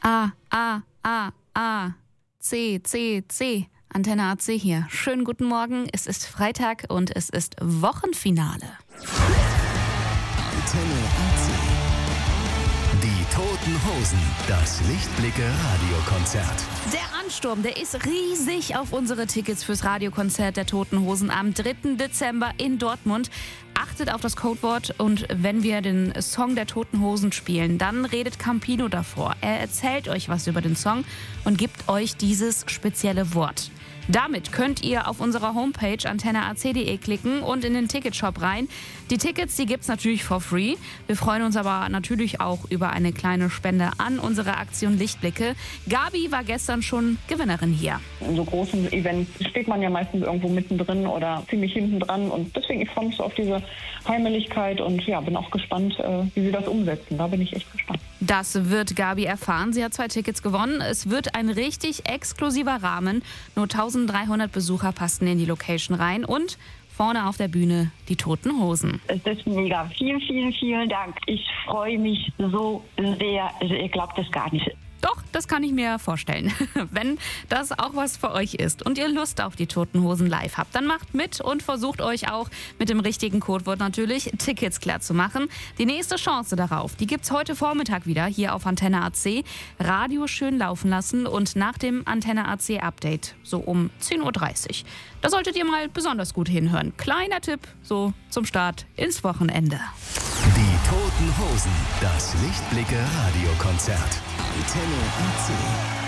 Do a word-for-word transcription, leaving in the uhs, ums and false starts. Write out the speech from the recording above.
A, A, A, A, C, C, C. Antenne A C hier. Schönen guten Morgen. Es ist Freitag und es ist Wochenfinale. Antenne A C. Die Toten Hosen. Das Lichtblicke-Radiokonzert. Der Ansturm, der ist riesig auf unsere Tickets fürs Radiokonzert der Toten Hosen am dritten Dezember in Dortmund. Achtet auf das Codewort und wenn wir den Song der Toten Hosen spielen, dann redet Campino davor. Er erzählt euch was über den Song und gibt euch dieses spezielle Wort. Damit könnt ihr auf unserer Homepage antenne a c punkt de klicken und in den Ticketshop rein. Die Tickets, die gibt's natürlich for free. Wir freuen uns aber natürlich auch über eine kleine Spende an unsere Aktion Lichtblicke. Gabi war gestern schon Gewinnerin hier. In so großen Events steht man ja meistens irgendwo mittendrin oder ziemlich hinten dran. Und deswegen, ich freue mich so auf diese Heimeligkeit und ja, bin auch gespannt, wie sie das umsetzen. Da bin ich echt gespannt. Das wird Gabi erfahren. Sie hat zwei Tickets gewonnen. Es wird ein richtig exklusiver Rahmen. Nur dreizehnhundert Besucher passten in die Location rein und vorne auf der Bühne die Toten Hosen. Es ist mega. Vielen, vielen, vielen Dank. Ich freue mich so sehr. Also ihr glaubt das gar nicht. Doch, das kann ich mir vorstellen. Wenn das auch was für euch ist und ihr Lust auf die Toten Hosen live habt, dann macht mit und versucht euch auch mit dem richtigen Codewort natürlich Tickets klar zu machen. Die nächste Chance darauf, die gibt's heute Vormittag wieder hier auf Antenne A C. Radio schön laufen lassen und nach dem Antenne A C Update, so um zehn Uhr dreißig. Da solltet ihr mal besonders gut hinhören. Kleiner Tipp, so zum Start ins Wochenende. Die Toten Hosen, das Lichtblicke-Radiokonzert. Antenne A C.